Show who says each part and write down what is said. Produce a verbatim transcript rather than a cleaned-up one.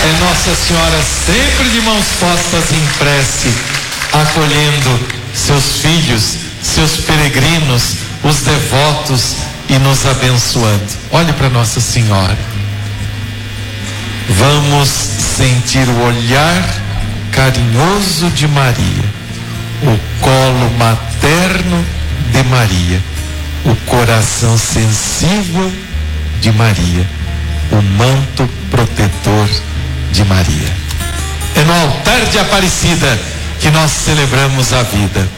Speaker 1: É Nossa Senhora sempre de mãos postas em prece, acolhendo seus filhos, seus peregrinos, os devotos e nos abençoando. Olhe para Nossa Senhora. Vamos sentir o olhar carinhoso de Maria, o colo materno de Maria, o coração sensível de Maria, o manto protetor de Maria. É no altar de Aparecida que nós celebramos a vida.